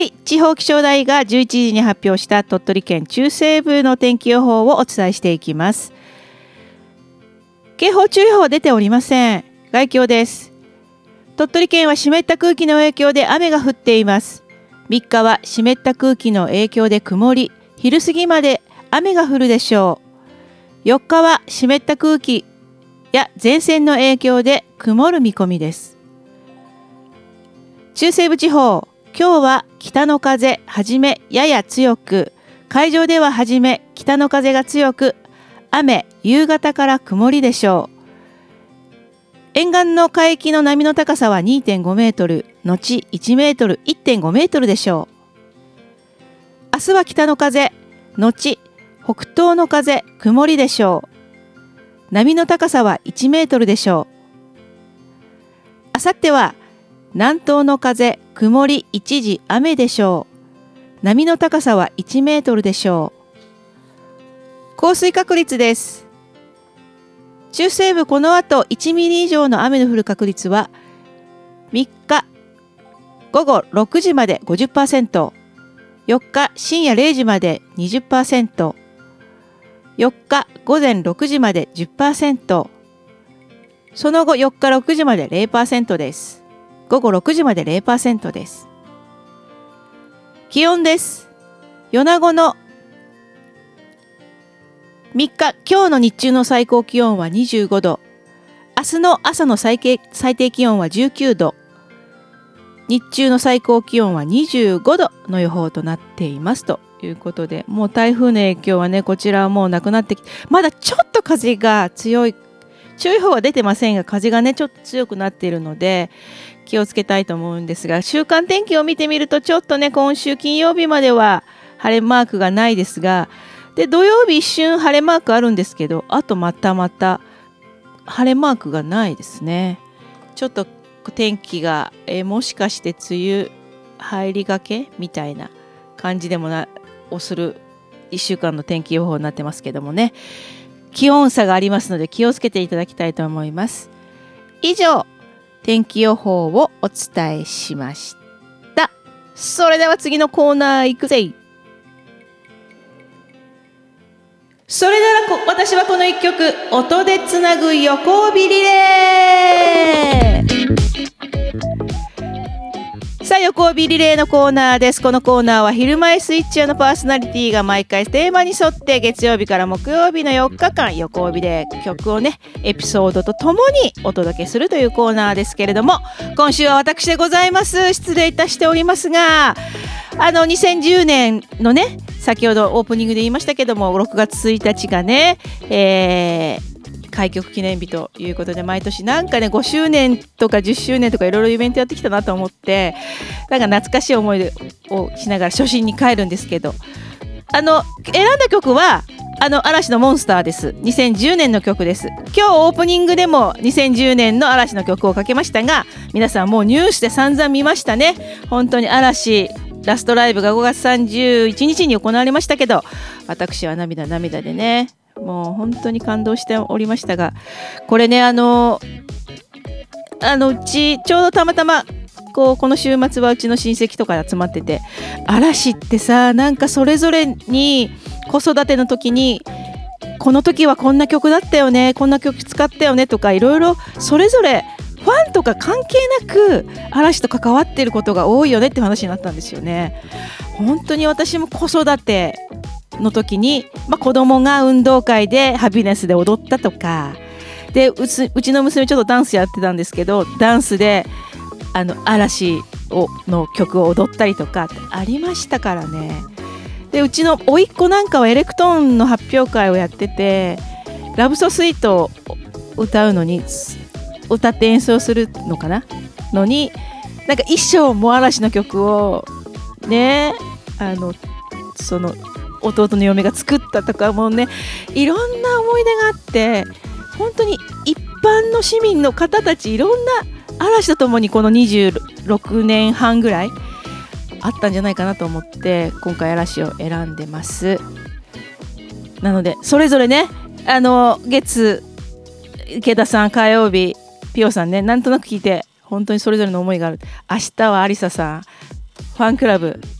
地方気象台が11時に発表した鳥取県中西部の天気予報をお伝えしていきます。警報注意報は出ておりません。概況です。鳥取県は湿った空気の影響で雨が降っています。3日は湿った空気の影響で曇り、昼過ぎまで雨が降るでしょう。4日は湿った空気や前線の影響で曇る見込みです。中西部地方、今日は北の風はじめやや強く、海上でははじめ北の風が強く、雨、夕方から曇りでしょう。沿岸の海域の波の高さは 2.5 メートル、後1メートル、1.5 メートルでしょう。明日は北の風、後北東の風、曇りでしょう。波の高さは1メートルでしょう。明後日は南東の風、曇り一時雨でしょう。波の高さは1メートルでしょう。降水確率です。中西部この後1ミリ以上の雨の降る確率は3日午後6時まで 50%、4日深夜0時まで 20%、4日午前6時まで 10%、その後4日6時まで 0% です。午後6時まで 0% です。気温です。米子の3日、今日の日中の最高気温は25度。明日の朝の最低気温は19度。日中の最高気温は25度の予報となっていますということで、もう台風の影響はね、こちらはもうなくなってきて、まだちょっと風が強い。注意報は出てませんが、風がね、ちょっと強くなっているので、気をつけたいと思うんですが、週間天気を見てみるとちょっとね、今週金曜日までは晴れマークがないですが、で土曜日一瞬晴れマークあるんですけど、あとまた晴れマークがないですね。ちょっと天気が、もしかして梅雨入りがけみたいな感じでもをする1週間の天気予報になってますけどもね、気温差がありますので気をつけていただきたいと思います。以上、天気予報をお伝えしました。それでは次のコーナー行くぜ。それなら私はこの一曲、音でつなぐ横帯リレー。さあ、横帯リレーのコーナーです。このコーナーは昼前スイッチのパーソナリティが毎回テーマに沿って月曜日から木曜日の4日間横帯で曲をね、エピソードとともにお届けするというコーナーですけれども、今週は私でございます。失礼いたしておりますが、2010年のね、先ほどオープニングで言いましたけども、6月1日がね、開局記念日ということで、毎年なんかね、5周年とか10周年とかいろいろイベントやってきたなと思って、なんか懐かしい思い出をしながら初心に帰るんですけど、選んだ曲は嵐のモンスターです。2010年の曲です。今日オープニングでも2010年の嵐の曲をかけましたが、皆さんもうニュースで散々見ましたね。本当に嵐ラストライブが5月31日に行われましたけど、私は涙でね、もう本当に感動しておりましたが、これね、うちちょうどたまたまこの週末はうちの親戚とか集まってて、嵐ってさ、なんかそれぞれに子育ての時にこの時はこんな曲だったよね、こんな曲使ったよねとか、いろいろそれぞれファンとか関係なく嵐と関わっていることが多いよねって話になったんですよね。本当に私も子育ての時に、子供が運動会でハピネスで踊ったとかで、うちの娘ちょっとダンスやってたんですけど、ダンスで嵐の曲を踊ったりとかありましたからね。でうちの甥っ子なんかはエレクトーンの発表会をやってて、ラブソスイートを歌うのに、歌って演奏するのかなのに、なんか衣装も嵐の曲をね、その弟の嫁が作ったとか、もうね、いろんな思い出があって、本当に一般の市民の方たち、いろんな嵐とともにこの26年半ぐらいあったんじゃないかなと思って、今回嵐を選んでます。なのでそれぞれね、月池田さん、火曜日ピオさんね、なんとなく聞いて本当にそれぞれの思いがある。明日はアリサさん、 ファンクラブ